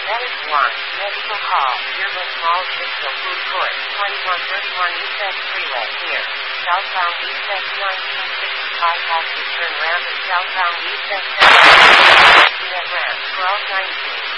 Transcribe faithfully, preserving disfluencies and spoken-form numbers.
That is one. Medical Hall. Yearbook Mall, Digital Food Court. twenty-one thirty-one East End Freeway. Here. Southbound East End nineteen sixty-five Hall to turn ramp and southbound East End seven ramp. twelve nineteen.